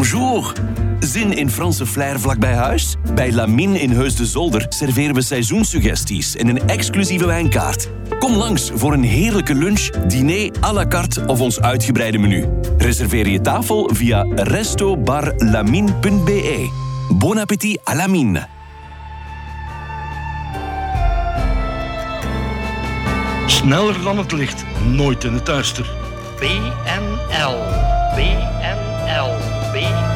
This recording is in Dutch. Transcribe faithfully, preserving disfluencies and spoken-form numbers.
Bonjour. Zin in Franse flair vlakbij huis? Bij Lamine in Heus de Zolder serveren we seizoenssuggesties en een exclusieve wijnkaart. Kom langs voor een heerlijke lunch, diner à la carte of ons uitgebreide menu. Reserveer je tafel via resto bar lamine punt b e. Bon appétit à Lamine. Sneller dan het licht, nooit in het duister. B N L. B N L. B N L.